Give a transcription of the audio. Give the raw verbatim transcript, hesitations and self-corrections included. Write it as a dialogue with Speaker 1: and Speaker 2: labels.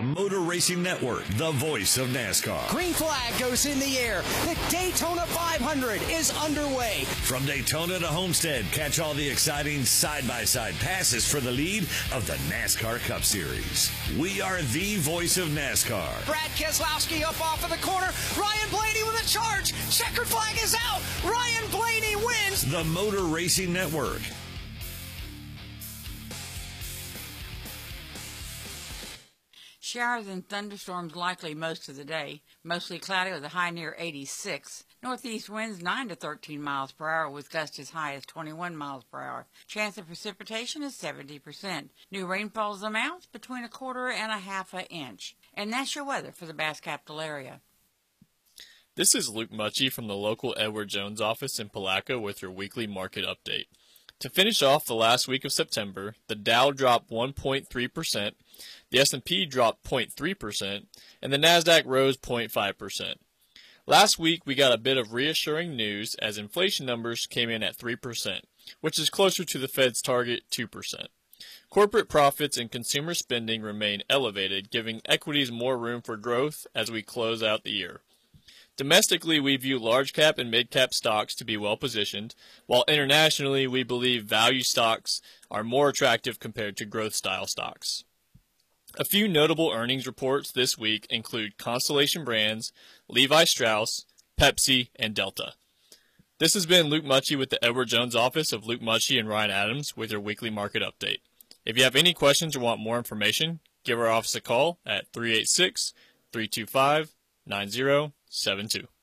Speaker 1: The Motor Racing Network, the voice of NASCAR.
Speaker 2: Green flag goes in the air. The Daytona five hundred is underway.
Speaker 1: From Daytona to Homestead, catch all the exciting side-by-side passes for the lead of the NASCAR Cup Series. We are the voice of NASCAR.
Speaker 2: Brad Keselowski up off of the corner. Ryan Blaney with a charge. Checkered flag is out. Ryan Blaney wins.
Speaker 1: The Motor Racing Network.
Speaker 3: Showers and thunderstorms likely most of the day. Mostly cloudy with a high near eighty-six. Northeast winds nine to thirteen miles per hour with gusts as high as twenty-one miles per hour. Chance of precipitation is seventy percent. New rainfall amounts between a quarter and a half an inch. And that's your weather for the Bass Capital area.
Speaker 4: This is Luke Mucci from the local Edward Jones office in Palaca with your weekly market update. To finish off the last week of September, the Dow dropped one point three percent, the S and P dropped zero point three percent, and the NASDAQ rose zero point five percent. Last week, we got a bit of reassuring news as inflation numbers came in at three percent, which is closer to the Fed's target two percent. Corporate profits and consumer spending remain elevated, giving equities more room for growth as we close out the year. Domestically, we view large-cap and mid-cap stocks to be well-positioned, while internationally, we believe value stocks are more attractive compared to growth-style stocks. A few notable earnings reports this week include Constellation Brands, Levi Strauss, Pepsi, and Delta. This has been Luke Mucci with the Edward Jones office of Luke Mucci and Ryan Adams with your weekly market update. If you have any questions or want more information, give our office a call at three eight six, three two five, nine zero seven two.